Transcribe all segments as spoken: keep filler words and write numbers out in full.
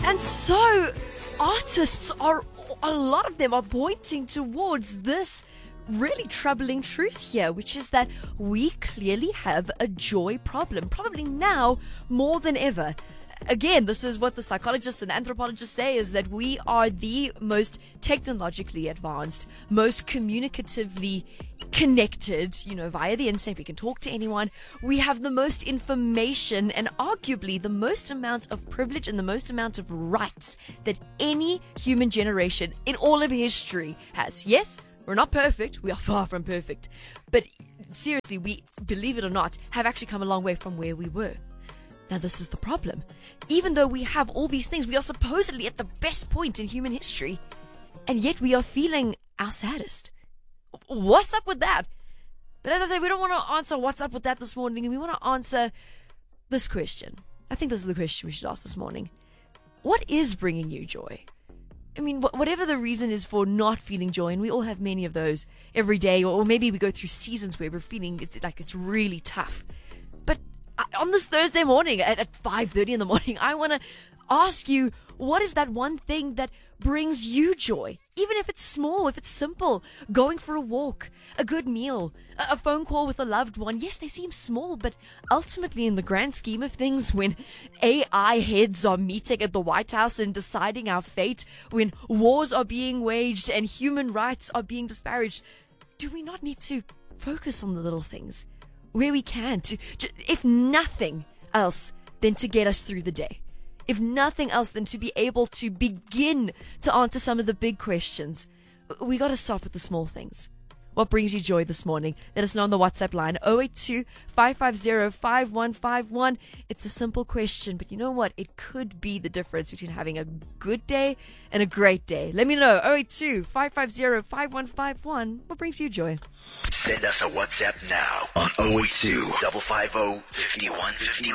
And so artists are, a lot of them are pointing towards this really troubling truth here, which is that we clearly have a joy problem, probably now more than ever. Again, this is what the psychologists and anthropologists say, is that we are the most technologically advanced, most communicatively connected, you know, via the internet. We can talk to anyone. We have the most information and arguably the most amount of privilege and the most amount of rights that any human generation in all of history has. Yes, we're not perfect. We are far from perfect. But seriously, we, believe it or not, have actually come a long way from where we were. Now, this is the problem. Even though we have all these things, we are supposedly at the best point in human history, and yet we are feeling our saddest. What's up with that? But as I say, we don't want to answer what's up with that this morning, we want to answer this question. I think this is the question we should ask this morning. What is bringing you joy? I mean, wh- whatever the reason is for not feeling joy, and we all have many of those every day, or, or maybe we go through seasons where we're feeling it's, like it's really tough. But on this Thursday morning at, at five thirty in the morning, I want to ask you, what is that one thing that brings you joy? Even if it's small, if it's simple, going for a walk, a good meal, a, a phone call with a loved one. Yes, they seem small, but ultimately in the grand scheme of things, when A I heads are meeting at the White House and deciding our fate, when wars are being waged and human rights are being disparaged, do we not need to focus on the little things where we can, to, to if nothing else than to get us through the day? If nothing else than to be able to begin to answer some of the big questions. We got to stop with the small things. What brings you joy this morning? Let us know on the WhatsApp line, oh eight two, five five zero, five one five one. It's a simple question, but you know what? It could be the difference between having a good day and a great day. Let me know, oh eight two, five five zero, five one five one. What brings you joy? Send us a WhatsApp now on oh eight two, five five zero, five one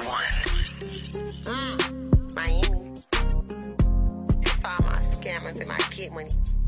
five one. Mm, Miami. It's for all my scammers and my kid money.